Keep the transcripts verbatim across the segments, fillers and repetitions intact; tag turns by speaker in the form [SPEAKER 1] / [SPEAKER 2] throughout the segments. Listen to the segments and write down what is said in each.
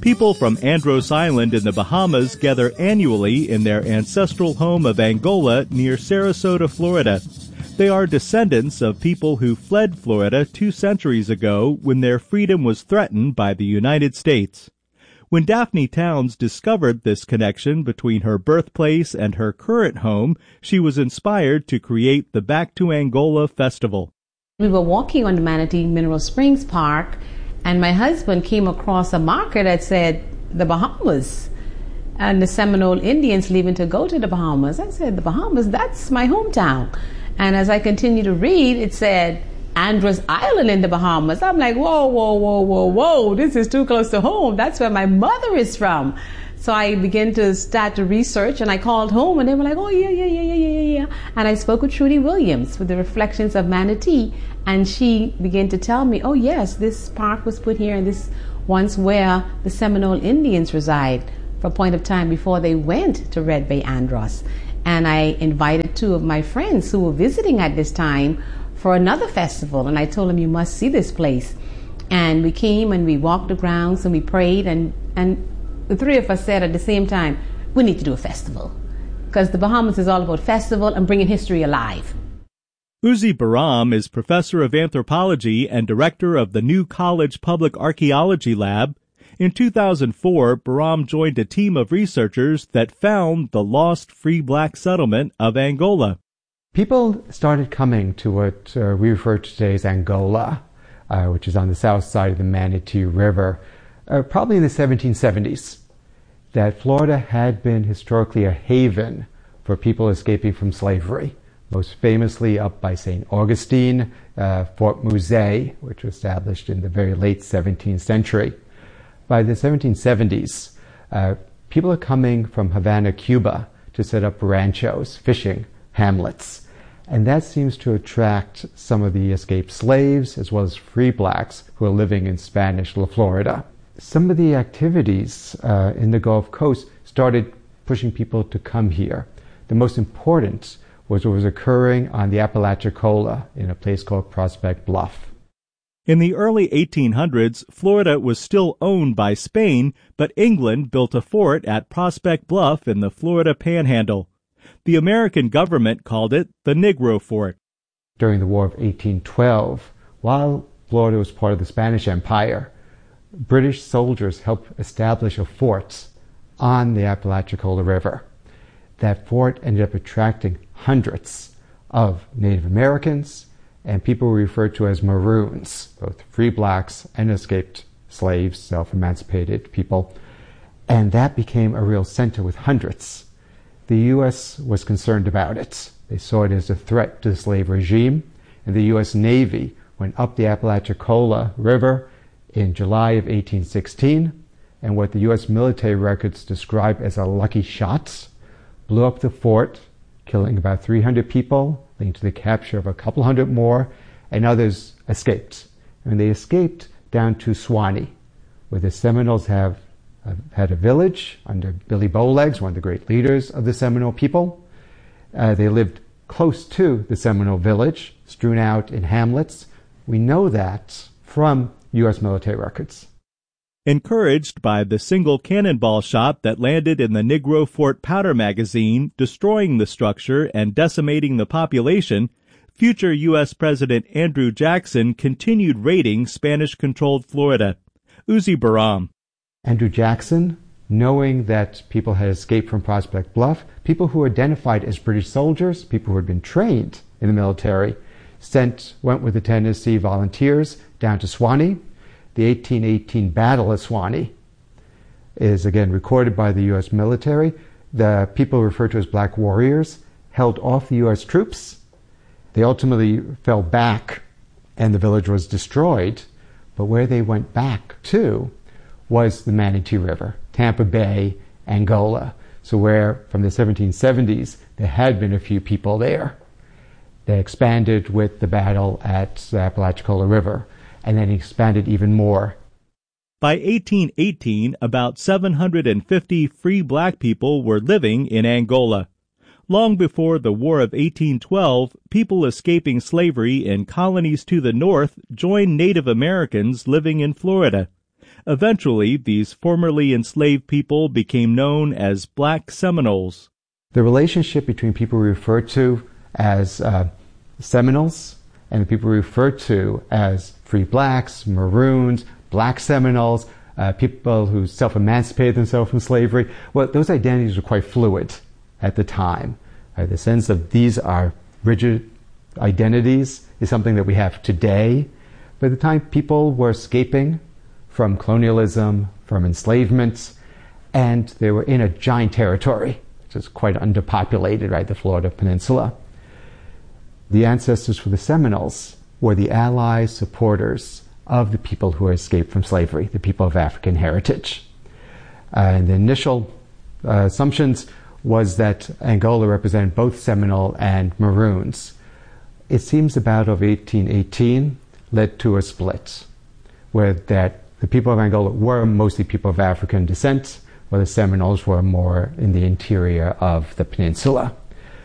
[SPEAKER 1] People from Andros Island in the Bahamas gather annually in their ancestral home of Angola near Sarasota, Florida. They are descendants of people who fled Florida two centuries ago when their freedom was threatened by the United States. When Daphne Towns discovered this connection between her birthplace and her current home, she was inspired to create the Back to Angola Festival.
[SPEAKER 2] We were walking on the Manatee Mineral Springs Park, and my husband came across a marker that said the Bahamas and the Seminole Indians leaving to go to the Bahamas. I said, the Bahamas, that's my hometown. And as I continued to read, it said Andros Island in the Bahamas. I'm like, whoa, whoa, whoa, whoa, whoa, this is too close to home. That's where my mother is from. So I began to start to research, and I called home, and they were like, oh, yeah, yeah, yeah, yeah, yeah, yeah. And I spoke with Trudy Williams with the Reflections of Manatee, and she began to tell me, oh, yes, this park was put here, and this once where the Seminole Indians reside for a point of time before they went to Red Bay Andros. And I invited two of my friends who were visiting at this time for another festival, and I told them, you must see this place. And we came and we walked the grounds and we prayed, and, and the three of us said at the same time, we need to do a festival, because the Bahamas is all about festival and bringing history alive.
[SPEAKER 1] Uzi Baram is professor of anthropology and director of the New College Public Archaeology Lab. In two thousand four, Baram joined a team of researchers that found the lost free black settlement of Angola.
[SPEAKER 3] People started coming to what uh, we refer to today as Angola, uh, which is on the south side of the Manatee River, uh, probably in the seventeen seventies. That Florida had been historically a haven for people escaping from slavery, most famously up by Saint Augustine, uh, Fort Muzay, which was established in the very late seventeenth century. By the seventeen seventies, uh, people are coming from Havana, Cuba, to set up ranchos, fishing hamlets. And that seems to attract some of the escaped slaves as well as free blacks who are living in Spanish La Florida. Some of the activities uh, in the Gulf Coast started pushing people to come here. The most important was what was occurring on the Apalachicola in a place called Prospect Bluff.
[SPEAKER 1] In the early eighteen hundreds, Florida was still owned by Spain, but England built a fort at Prospect Bluff in the Florida Panhandle. The American government called it the Negro Fort.
[SPEAKER 3] During the War of eighteen twelve, while Florida was part of the Spanish Empire, British soldiers helped establish a fort on the Apalachicola River. That fort ended up attracting hundreds of Native Americans and people were referred to as Maroons, both free blacks and escaped slaves, self-emancipated people. And that became a real center with hundreds. The U S was concerned about it. They saw it as a threat to the slave regime, and the U S Navy went up the Apalachicola River in July of eighteen sixteen, and what the U S military records describe as a lucky shot, blew up the fort, killing about three hundred people, leading to the capture of a couple hundred more, and others escaped. And they escaped down to Suwannee, where the Seminoles have uh, had a village under Billy Bowlegs, one of the great leaders of the Seminole people. Uh, they lived close to the Seminole village, strewn out in hamlets. We know that from U S military records.
[SPEAKER 1] Encouraged by the single cannonball shot that landed in the Negro Fort powder magazine, destroying the structure and decimating the population, future U S President Andrew Jackson continued raiding Spanish-controlled Florida. Uzi Baram.
[SPEAKER 3] Andrew Jackson, knowing that people had escaped from Prospect Bluff, people who were identified as British soldiers, people who had been trained in the military, sent went with the Tennessee Volunteers down to Suwannee. The eighteen eighteen Battle of Suwannee is again recorded by the U S military. The people referred to as Black Warriors held off the U S troops. They ultimately fell back and the village was destroyed. But where they went back to was the Manatee River, Tampa Bay, Angola. So where from the seventeen seventies there had been a few people there. They expanded with the battle at the Apalachicola River, and then expanded even more.
[SPEAKER 1] By eighteen eighteen, about seven hundred fifty free black people were living in Angola. Long before the War of eighteen twelve, people escaping slavery in colonies to the north joined Native Americans living in Florida. Eventually, these formerly enslaved people became known as Black Seminoles.
[SPEAKER 3] The relationship between people we refer to as uh, Seminoles and the people we refer to as free blacks, Maroons, Black Seminoles, uh, people who self-emancipated themselves from slavery, well, those identities were quite fluid at the time. Right? The sense of these are rigid identities is something that we have today. But at the time, people were escaping from colonialism, from enslavement, and they were in a giant territory, which is quite underpopulated, right, the Florida Peninsula. The ancestors for the Seminoles were the allies, supporters of the people who had escaped from slavery, the people of African heritage. Uh, and the initial uh, assumptions was that Angola represented both Seminole and Maroons. It seems about of eighteen eighteen led to a split, where that the people of Angola were mostly people of African descent, while the Seminoles were more in the interior of the peninsula.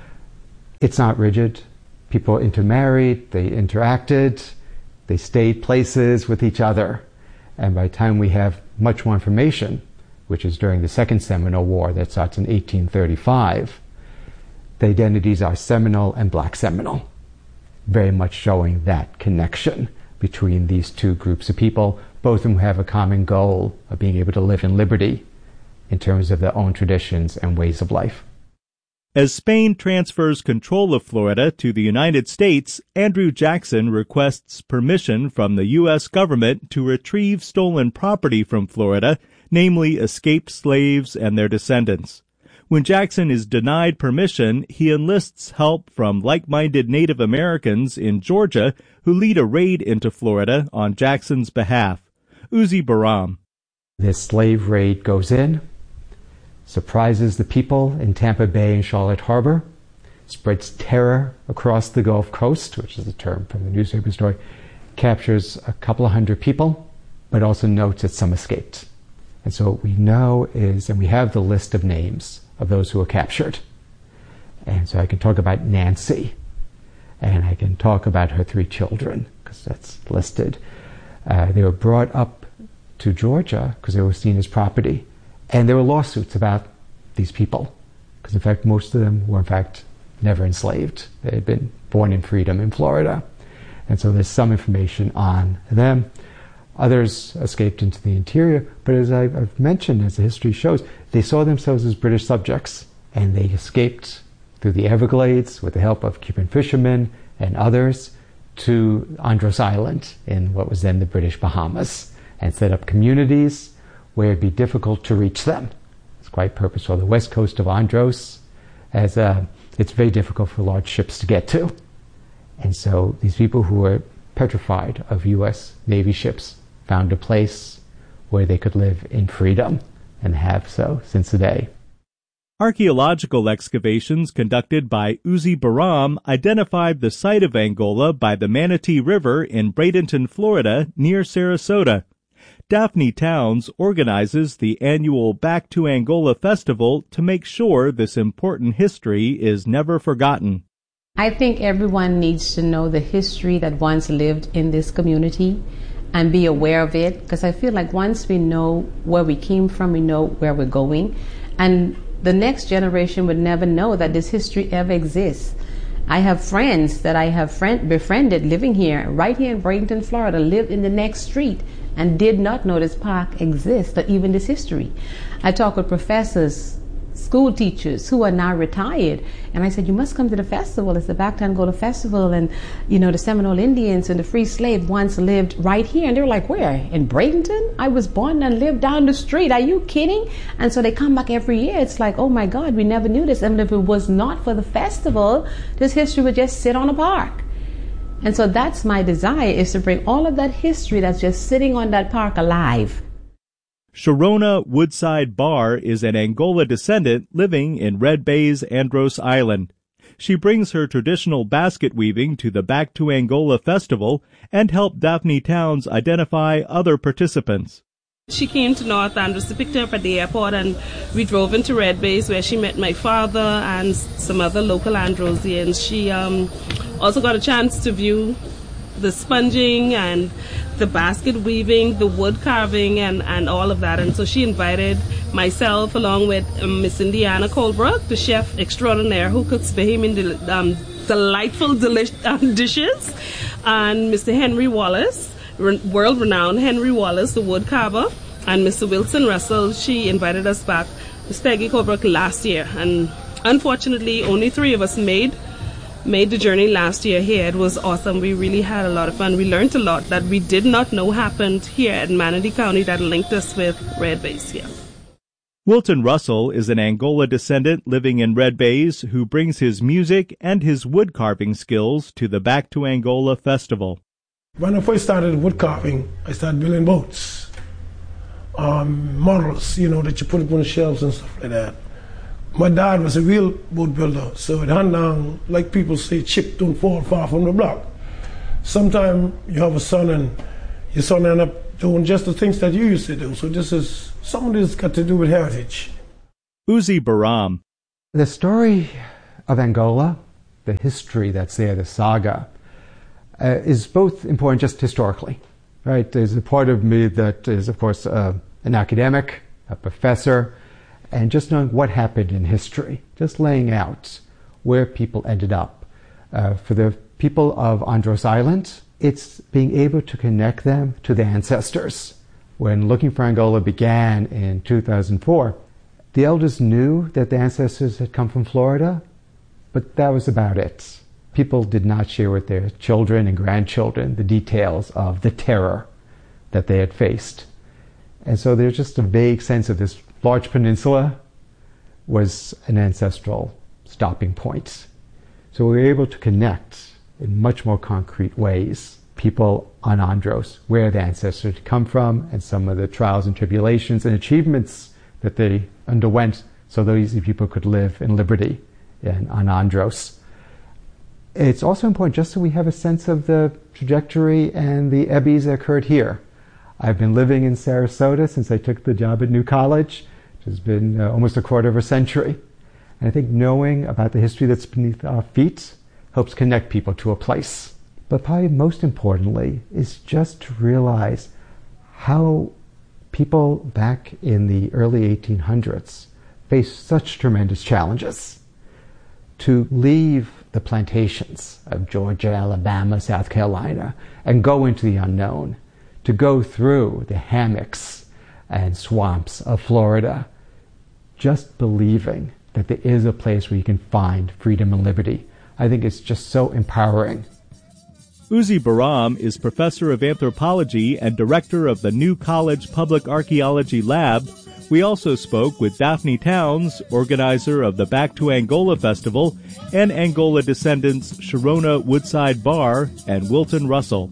[SPEAKER 3] It's not rigid. People intermarried, they interacted, they stayed places with each other. And by the time we have much more information, which is during the Second Seminole War that starts in eighteen thirty-five, the identities are Seminole and Black Seminole, very much showing that connection between these two groups of people, both of them have a common goal of being able to live in liberty in terms of their own traditions and ways of life.
[SPEAKER 1] As Spain transfers control of Florida to the United States, Andrew Jackson requests permission from the U S government to retrieve stolen property from Florida, namely escaped slaves and their descendants. When Jackson is denied permission, he enlists help from like-minded Native Americans in Georgia who lead a raid into Florida on Jackson's behalf. Uzi Baram.
[SPEAKER 3] This slave raid goes in, surprises the people in Tampa Bay and Charlotte Harbor, spreads terror across the Gulf Coast, which is a term from the newspaper story, captures a couple of hundred people, but also notes that some escaped. And so what we know is, and we have the list of names of those who were captured. And so I can talk about Nancy, and I can talk about her three children, because that's listed. Uh, they were brought up to Georgia because they were seen as property. And there were lawsuits about these people, because in fact most of them were in fact never enslaved. They had been born in freedom in Florida. And so there's some information on them. Others escaped into the interior, but as I've mentioned, as the history shows, they saw themselves as British subjects, and they escaped through the Everglades with the help of Cuban fishermen and others to Andros Island in what was then the British Bahamas, and set up communities where it'd be difficult to reach them. It's quite purposeful. The west coast of Andros, as a, it's very difficult for large ships to get to. And so these people who were petrified of U S Navy ships found a place where they could live in freedom, and have so since the day.
[SPEAKER 1] Archaeological excavations conducted by Uzi Baram identified the site of Angola by the Manatee River in Bradenton, Florida, near Sarasota. Daphne Towns organizes the annual Back to Angola Festival to make sure this important history is never forgotten.
[SPEAKER 2] I think everyone needs to know the history that once lived in this community and be aware of it, because I feel like once we know where we came from, we know where we're going, and the next generation would never know that this history ever exists. I have friends that I have friend, befriended living here, right here in Bradenton, Florida, lived in the next street and did not know this park exists or even this history. I talk with professors, school teachers who are now retired, and I said, you must come to the festival. It's the Back to Angola Festival, and you know, the Seminole Indians and the free slave once lived right here. And they were like, where? In Bradenton? I was born and lived down the street. Are you kidding? And so they come back every year. It's like, oh my God, we never knew this. And if it was not for the festival, this history would just sit on a park. And so that's my desire, is to bring all of that history that's just sitting on that park alive.
[SPEAKER 1] Sharona Woodside Barr is an Angola descendant living in Red Bay's Andros Island. She brings her traditional basket weaving to the Back to Angola Festival and helped Daphne Towns identify other participants.
[SPEAKER 4] She came to North Andros to pick her up at the airport, and we drove into Red Bay's where she met my father and some other local Androsians. She um, also got a chance to view the sponging and the basket weaving, the wood carving, and, and all of that. And so she invited myself along with um, Miss Indiana Colebrook, the chef extraordinaire who cooks Bahamian del- um, delightful delish- um, dishes, and Mister Henry Wallace, re- world-renowned Henry Wallace, the wood carver, and Mister Wilson Russell. She invited us back, Miss Peggy Colebrook, last year. And unfortunately, only three of us made made the journey last year here. It was awesome. We really had a lot of fun. We learned a lot that we did not know happened here in Manatee County that linked us with Red Bays here.
[SPEAKER 1] Wilton Russell is an Angola descendant living in Red Bays who brings his music and his wood carving skills to the Back to Angola festival.
[SPEAKER 5] When I first started wood carving, I started building boats, um, models, you know, that you put up on the shelves and stuff like that. My dad was a real boat builder, so it hand down, like people say, chip don't fall far from the block. Sometimes you have a son and your son end up doing just the things that you used to do. So this is, some of this got to do with heritage.
[SPEAKER 1] Uzi Baram.
[SPEAKER 3] The story of Angola, the history that's there, the saga, uh, is both important just historically, right? There's a part of me that is, of course, uh, an academic, a professor, and just knowing what happened in history, just laying out where people ended up. Uh, for the people of Andros Island, it's being able to connect them to their ancestors. When Looking for Angola began in two thousand four, the elders knew that the ancestors had come from Florida, but that was about it. People did not share with their children and grandchildren the details of the terror that they had faced. And so there's just a vague sense of this large peninsula was an ancestral stopping point. So we were able to connect in much more concrete ways people on Andros, where their ancestors had come from, and some of the trials and tribulations and achievements that they underwent so these people could live in liberty in, on Andros. It's also important just so we have a sense of the trajectory and the ebbies that occurred here. I've been living in Sarasota since I took the job at New College, which has been uh, almost a quarter of a century. And I think knowing about the history that's beneath our feet helps connect people to a place. But probably most importantly is just to realize how people back in the early eighteen hundreds faced such tremendous challenges. To leave the plantations of Georgia, Alabama, South Carolina, and go into the unknown, to go through the hammocks and swamps of Florida, just believing that there is a place where you can find freedom and liberty. I think it's just so empowering.
[SPEAKER 1] Uzi Baram is professor of anthropology and director of the New College Public Archaeology Lab. We also spoke with Daphne Towns, organizer of the Back to Angola Festival, and Angola descendants Sharona Woodside Barr and Wilton Russell.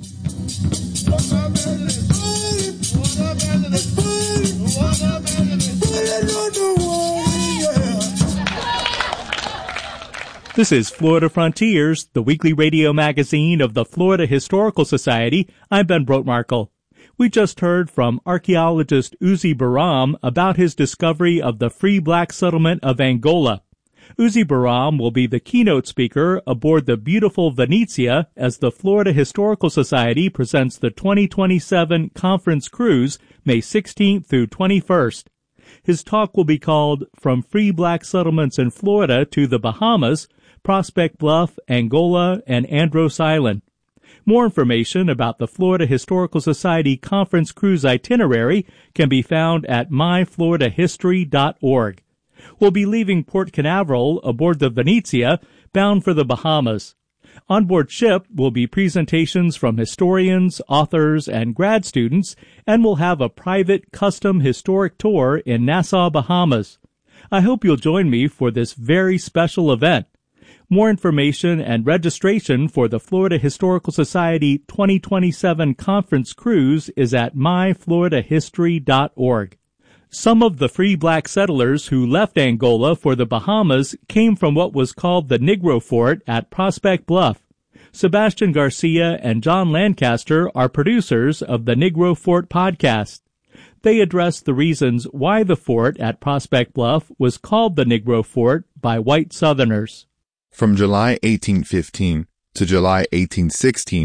[SPEAKER 1] This is Florida Frontiers, the weekly radio magazine of the Florida Historical Society. I'm Ben Brotmarkle. We just heard from archaeologist Uzi Baram about his discovery of the free black settlement of Angola. Uzi Baram will be the keynote speaker aboard the beautiful Venezia as the Florida Historical Society presents the twenty twenty-seven Conference Cruise, May sixteenth through twenty-first. His talk will be called From Free Black Settlements in Florida to the Bahamas, Prospect Bluff, Angola, and Andros Island. More information about the Florida Historical Society Conference Cruise itinerary can be found at my florida history dot org. We'll be leaving Port Canaveral aboard the Venezia, bound for the Bahamas. On board ship will be presentations from historians, authors, and grad students, and we'll have a private custom historic tour in Nassau, Bahamas. I hope you'll join me for this very special event. More information and registration for the Florida Historical Society twenty twenty-seven Conference Cruise is at my florida history dot org. Some of the free black settlers who left Angola for the Bahamas came from what was called the Negro Fort at Prospect Bluff. Sebastian Garcia and John Lancaster are producers of the Negro Fort podcast. They address the reasons why the fort at Prospect Bluff was called the Negro Fort by white Southerners.
[SPEAKER 6] From July eighteen fifteen to July eighteen sixteen,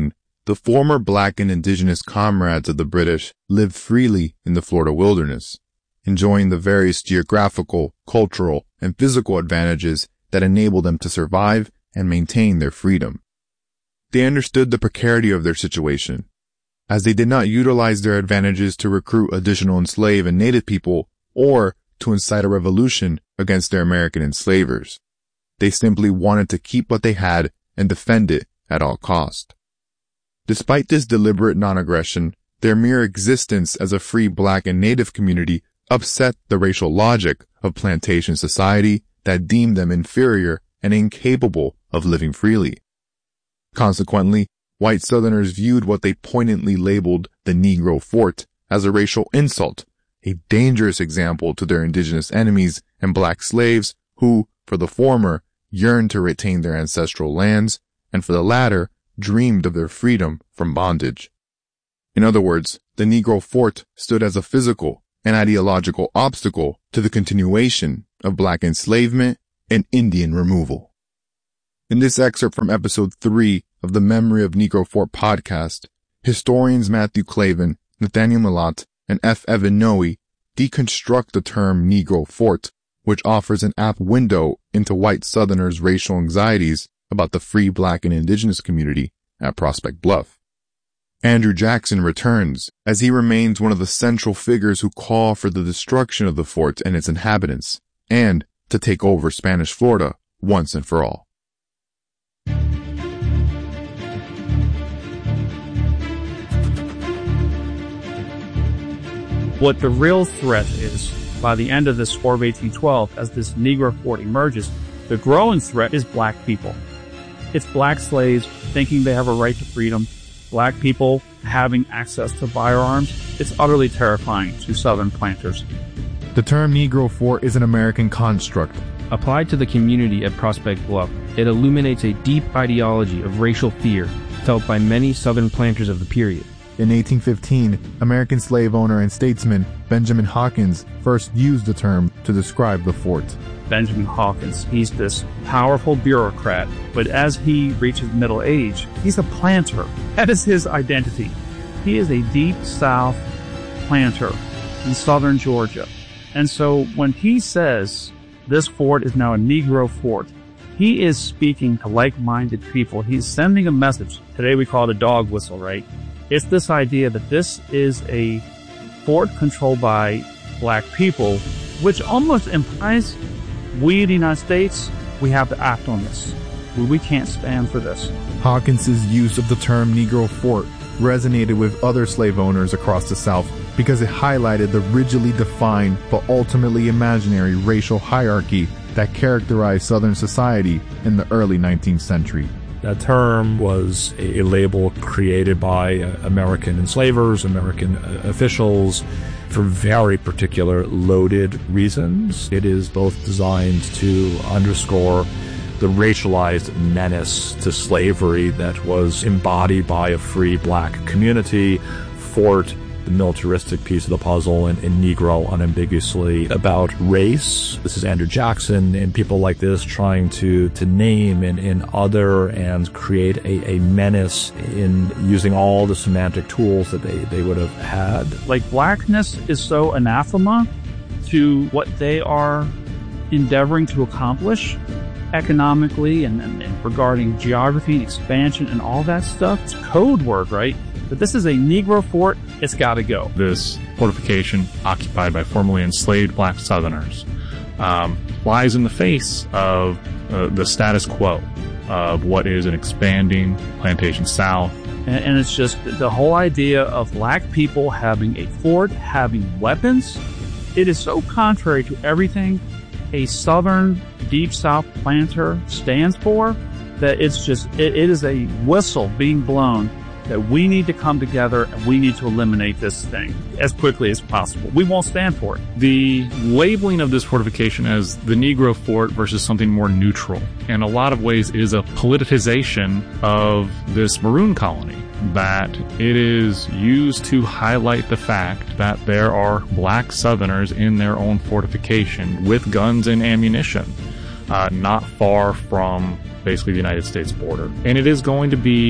[SPEAKER 6] the former black and indigenous comrades of the British lived freely in the Florida wilderness, enjoying the various geographical, cultural, and physical advantages that enabled them to survive and maintain their freedom. They understood the precarity of their situation, as they did not utilize their advantages to recruit additional enslaved and native people or to incite a revolution against their American enslavers. They simply wanted to keep what they had and defend it at all cost. Despite this deliberate non-aggression, their mere existence as a free black and native community upset the racial logic of plantation society that deemed them inferior and incapable of living freely. Consequently, white Southerners viewed what they poignantly labeled the Negro Fort as a racial insult, a dangerous example to their indigenous enemies and black slaves who, for the former, yearned to retain their ancestral lands, and for the latter, dreamed of their freedom from bondage. In other words, the Negro Fort stood as a physical and ideological obstacle to the continuation of black enslavement and Indian removal. In this excerpt from episode three of the Memory of Negro Fort podcast, historians Matthew Clavin, Nathaniel Millott, and F. Evan Noe deconstruct the term Negro Fort, which offers an apt window into white Southerners' racial anxieties about the free black and indigenous community at Prospect Bluff. Andrew Jackson returns, as he remains one of the central figures who call for the destruction of the fort and its inhabitants, and to take over Spanish Florida once and for all.
[SPEAKER 7] What the real threat is, by the end of this War of eighteen twelve, as this Negro Fort emerges, the growing threat is black people. It's black slaves thinking they have a right to freedom, black people having access to firearms. It's utterly terrifying to Southern planters.
[SPEAKER 6] The term Negro Fort is an American construct.
[SPEAKER 8] Applied to the community at Prospect Bluff, it illuminates a deep ideology of racial fear felt by many Southern planters of the period.
[SPEAKER 6] In eighteen fifteen, American slave owner and statesman Benjamin Hawkins first used the term to describe the fort.
[SPEAKER 7] Benjamin Hawkins, he's this powerful bureaucrat, but as he reaches middle age, he's a planter. That is his identity. He is a deep South planter in southern Georgia. And so when he says this fort is now a Negro fort, he is speaking to like-minded people. He's sending a message. Today we call it a dog whistle, right? It's this idea that this is a fort controlled by black people, which almost implies we, the United States, we have to act on this. We can't stand for this.
[SPEAKER 6] Hawkins's use of the term Negro Fort resonated with other slave owners across the South because it highlighted the rigidly defined but ultimately imaginary racial hierarchy that characterized Southern society in the early nineteenth century.
[SPEAKER 9] That term was a label created by American enslavers, American officials, for very particular loaded reasons. It is both designed to underscore the racialized menace to slavery that was embodied by a free black community, fort, the militaristic piece of the puzzle, and, and Negro unambiguously about race. This is Andrew Jackson and people like this trying to, to name and, and other and create a, a menace in using all the semantic tools that they, they would have had.
[SPEAKER 7] Like, blackness is so anathema to what they are endeavoring to accomplish economically and, and, and regarding geography and expansion and all that stuff. It's code word, right? But this is a Negro fort. It's got to go.
[SPEAKER 10] This fortification, occupied by formerly enslaved black Southerners, um, lies in the face of uh, the status quo of what is an expanding plantation South.
[SPEAKER 7] And, and it's just the whole idea of black people having a fort, having weapons. It is so contrary to everything a Southern Deep South planter stands for that it's just, it, it is a whistle being blown that we need to come together and we need to eliminate this thing as quickly as possible. We won't stand for it.
[SPEAKER 10] The labeling of this fortification as the Negro Fort versus something more neutral, in a lot of ways, is a politicization of this maroon colony. That it is used to highlight the fact that there are black Southerners in their own fortification with guns and ammunition, uh, not far from basically the United States border. And it is going to be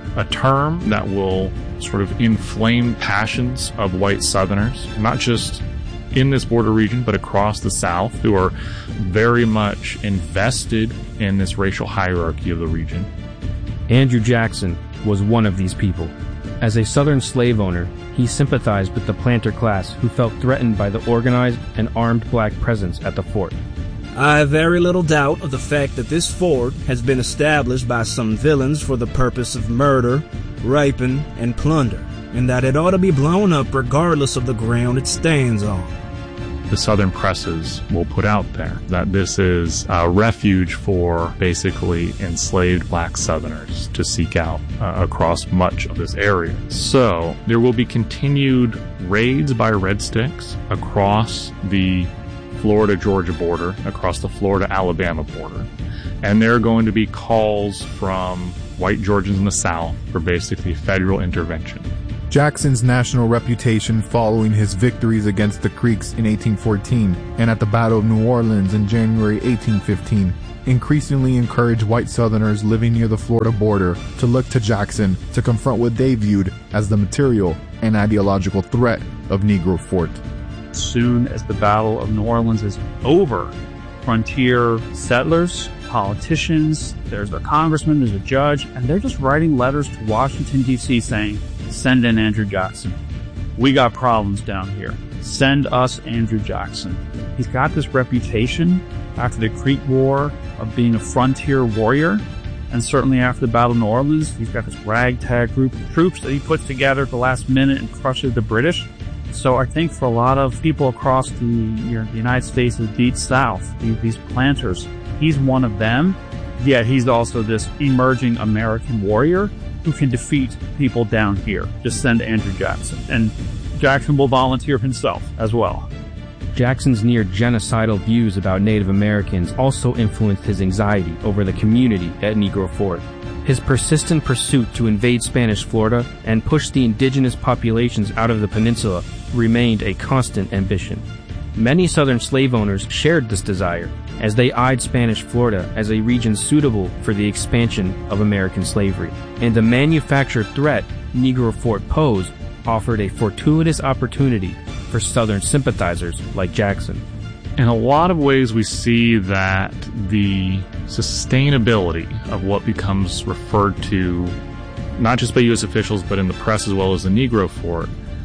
[SPEAKER 10] a term that will sort of inflame passions of white Southerners, not just in this border region, but across the South, who are very much invested in this racial hierarchy of the region.
[SPEAKER 8] Andrew Jackson was one of these people. As a Southern slave owner, he sympathized with the planter class who felt threatened by the organized and armed black presence at the fort.
[SPEAKER 11] I have very little doubt of the fact that this fort has been established by some villains for the purpose of murder, rapine, and plunder, and that it ought to be blown up regardless of the ground it stands on.
[SPEAKER 10] The Southern presses will put out there that this is a refuge for basically enslaved black Southerners to seek out uh, across much of this area. So there will be continued raids by Red Sticks across the Florida-Georgia border, across the Florida-Alabama border. And there are going to be calls from white Georgians in the South for basically federal intervention.
[SPEAKER 6] Jackson's national reputation following his victories against the Creeks in eighteen fourteen and at the Battle of New Orleans in January eighteen fifteen increasingly encouraged white Southerners living near the Florida border to look to Jackson to confront what they viewed as the material and ideological threat of Negro Fort.
[SPEAKER 7] As soon as the Battle of New Orleans is over, frontier settlers, politicians, there's a congressman, there's a judge, and they're just writing letters to Washington, D C saying, send in Andrew Jackson. We got problems down here. Send us Andrew Jackson. He's got this reputation after the Creek War of being a frontier warrior, and certainly after the Battle of New Orleans, he's got this ragtag group of troops that he puts together at the last minute and crushes the British. So I think for a lot of people across the, you know, the United States, the Deep South, these, these planters, he's one of them. Yet he's also this emerging American warrior who can defeat people down here. Just send Andrew Jackson. And Jackson will volunteer himself as well.
[SPEAKER 8] Jackson's near genocidal views about Native Americans also influenced his anxiety over the community at Negro Fort. His persistent pursuit to invade Spanish Florida and push the indigenous populations out of the peninsula remained a constant ambition. Many Southern slave owners shared this desire, as they eyed Spanish Florida as a region suitable for the expansion of American slavery, and the manufactured threat Negro Fort posed offered a fortuitous opportunity for Southern sympathizers like Jackson.
[SPEAKER 10] In a lot of ways, we see that the sustainability of what becomes referred to, not just by U S officials, but in the press as well as the Negro Fort,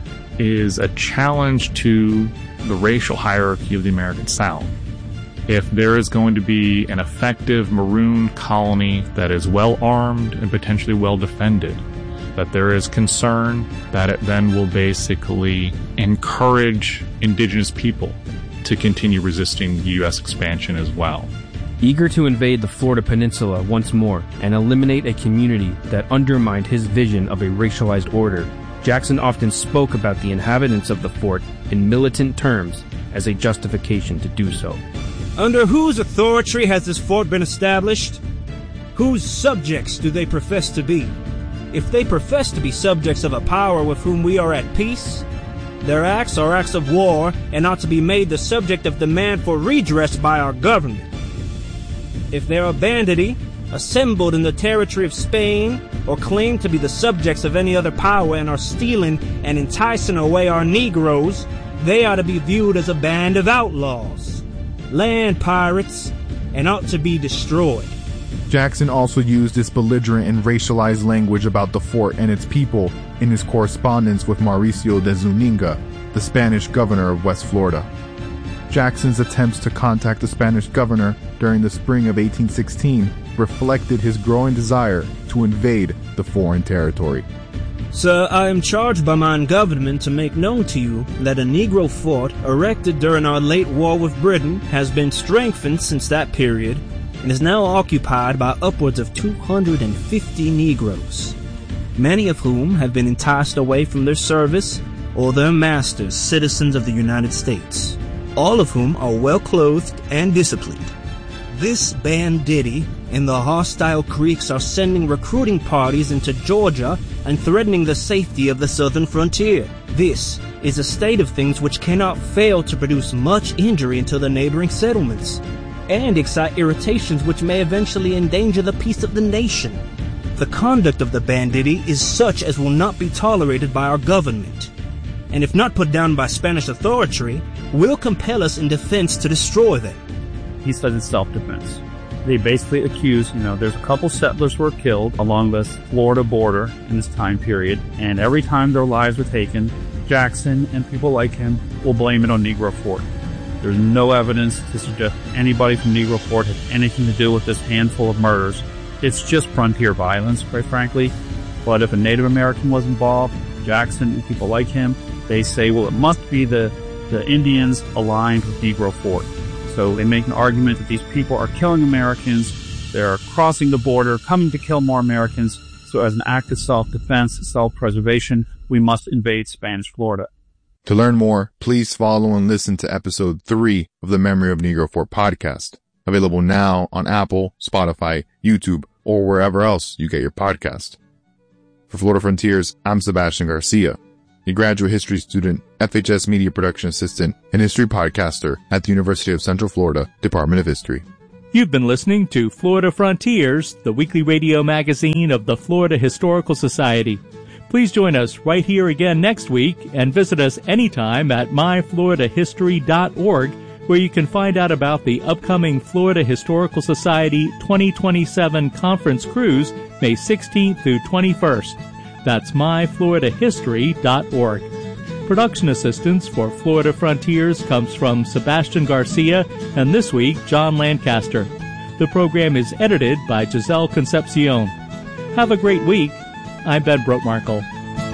[SPEAKER 10] is a challenge to the racial hierarchy of the American South. If there is going to be an effective maroon colony that is well armed and potentially well defended, that there is concern that it then will basically encourage indigenous people to continue resisting U S expansion as well.
[SPEAKER 8] Eager to invade the Florida Peninsula once more and eliminate a community that undermined his vision of a racialized order, Jackson often spoke about the inhabitants of the fort in militant terms as a justification to do so.
[SPEAKER 11] Under whose authority has this fort been established? Whose subjects do they profess to be? If they profess to be subjects of a power with whom we are at peace, their acts are acts of war and ought to be made the subject of demand for redress by our government. If they are banditti, assembled in the territory of Spain, or claim to be the subjects of any other power and are stealing and enticing away our Negroes, they ought to be viewed as a band of outlaws, land pirates, and ought to be destroyed.
[SPEAKER 6] Jackson also used this belligerent and racialized language about the fort and its people in his correspondence with Mauricio de Zúñiga, the Spanish governor of West Florida. Jackson's attempts to contact the Spanish governor during the spring of eighteen sixteen reflected his growing desire to invade the foreign territory.
[SPEAKER 11] Sir, I am charged by my government to make known to you that a Negro fort erected during our late war with Britain has been strengthened since that period and is now occupied by upwards of two hundred fifty Negroes, many of whom have been enticed away from their service or their masters, citizens of the United States, all of whom are well clothed and disciplined. This banditti and the hostile Creeks are sending recruiting parties into Georgia and threatening the safety of the southern frontier. This is a state of things which cannot fail to produce much injury to the neighboring settlements and excite irritations which may eventually endanger the peace of the nation. The conduct of the banditti is such as will not be tolerated by our government, and if not put down by Spanish authority, will compel us in defense to destroy them.
[SPEAKER 7] He says it's self-defense. They basically accuse, you know, there's a couple settlers were killed along the Florida border in this time period, and every time their lives were taken, Jackson and people like him will blame it on Negro Fort. There's no evidence to suggest anybody from Negro Fort had anything to do with this handful of murders. It's just frontier violence, quite frankly. But if a Native American was involved, Jackson and people like him, they say, well, it must be the, the Indians aligned with Negro Fort. So they make an argument that these people are killing Americans, they're crossing the border, coming to kill more Americans, so as an act of self-defense, self-preservation, we must invade Spanish Florida.
[SPEAKER 6] To learn more, please follow and listen to episode three of the Memory of Negro Fort podcast, available now on Apple, Spotify, YouTube, or wherever else you get your podcast. For Florida Frontiers, I'm Sebastian Garcia, a graduate history student, F H S media production assistant, and history podcaster at the University of Central Florida Department of History.
[SPEAKER 1] You've been listening to Florida Frontiers, the weekly radio magazine of the Florida Historical Society. Please join us right here again next week and visit us anytime at my florida history dot org, where you can find out about the upcoming Florida Historical Society twenty twenty-seven Conference Cruise, May sixteenth through twenty-first. That's my florida history dot org. Production assistance for Florida Frontiers comes from Sebastian Garcia and this week, John Lancaster. The program is edited by Giselle Concepcion. Have a great week. I'm Ben Brotmarkle.